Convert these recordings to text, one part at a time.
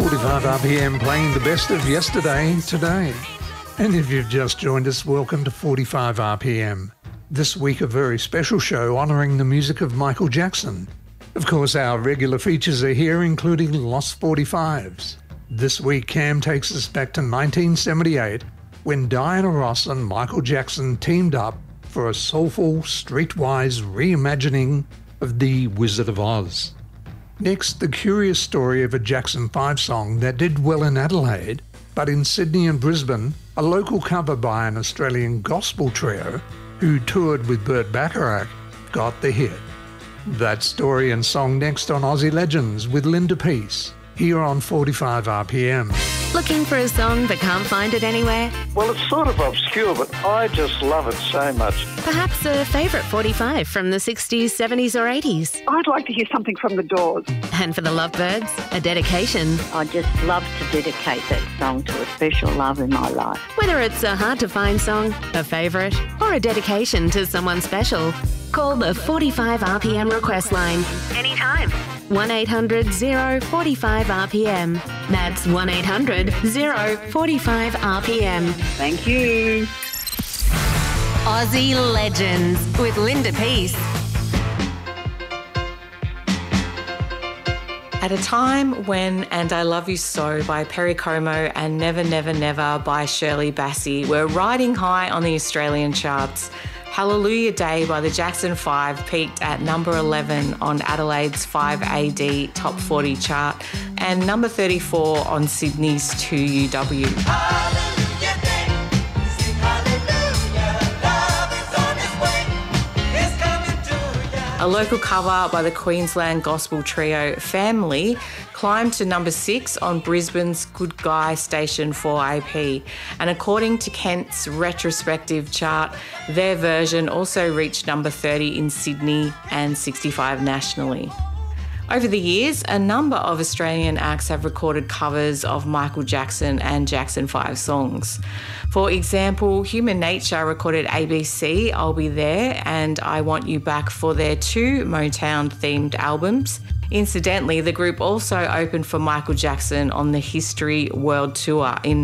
45 RPM playing the best of yesterday, today. And if you've just joined us, welcome to 45 RPM. This week a very special show honouring the music of Michael Jackson. Of course, our regular features are here, including Lost 45s. This week, Cam takes us back to 1978, when Diana Ross and Michael Jackson teamed up for a soulful, streetwise reimagining of The Wizard of Oz. Next, the curious story of a Jackson 5 song that did well in Adelaide, but in Sydney and Brisbane, a local cover by an Australian gospel trio who toured with Burt Bacharach got the hit. That story and song next on Aussie Legends with Linda Peace, here on 45 RPM. Looking for a song but can't find it anywhere? Well, it's sort of obscure, but I just love it so much. Perhaps a favourite 45 from the 60s, 70s or 80s? I'd like to hear something from The Doors. And for the Lovebirds, a dedication. I just love to dedicate that song to a special love in my life. Whether it's a hard-to-find song, a favourite, or a dedication to someone special, call the 45 RPM request line anytime. 1-800-045-RPM. That's 1-800-045-RPM. Thank you. Aussie Legends with Linda Peace. At a time when And I Love You So by Perry Como and Never Never Never by Shirley Bassey were riding high on the Australian charts, Hallelujah Day by the Jackson 5 peaked at number 11 on Adelaide's 5AD Top 40 chart and number 34 on Sydney's 2UW. Hallelujah Day, sing hallelujah, love is on its way, it's coming to ya. A local cover by the Queensland gospel trio Family climbed to number 6 on Brisbane's Good Guy Station 4AP, and according to Kent's retrospective chart, their version also reached number 30 in Sydney and 65 nationally. Over the years, a number of Australian acts have recorded covers of Michael Jackson and Jackson 5 songs. For example, Human Nature recorded ABC, I'll Be There, and I Want You Back for their 2 Motown-themed albums. Incidentally, the group also opened for Michael Jackson on the History World Tour in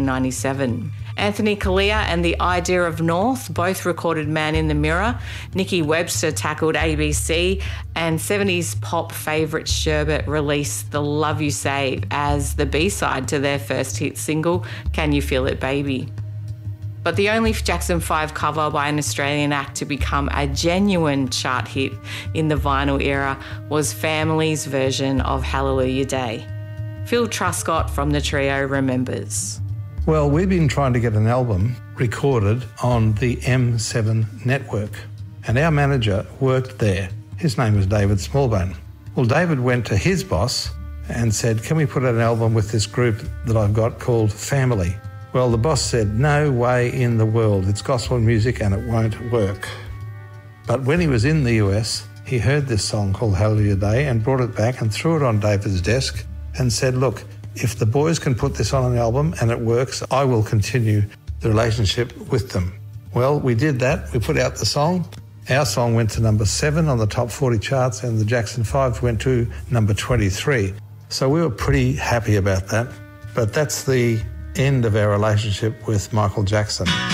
1997. Anthony Kalia and The Idea of North both recorded Man in the Mirror. Nikki Webster tackled ABC, and 70s pop favourite Sherbet released The Love You Say as the B-side to their first hit single, Can You Feel It Baby? But the only Jackson 5 cover by an Australian act to become a genuine chart hit in the vinyl era was Family's version of Hallelujah Day. Phil Truscott from the trio remembers. Well, we've been trying to get an album recorded on the M7 network, and our manager worked there. His name was David Smallbone. Well, David went to his boss and said, can we put out an album with this group that I've got called Family? Well, the boss said, no way in the world. It's gospel music and it won't work. But when he was in the US, he heard this song called Hallelujah Day and brought it back and threw it on David's desk and said, look, if the boys can put this on an album and it works, I will continue the relationship with them. Well, we did that. We put out the song. Our song went to number 7 on the top 40 charts and the Jackson 5 went to number 23. So we were pretty happy about that. But that's the end of our relationship with Michael Jackson.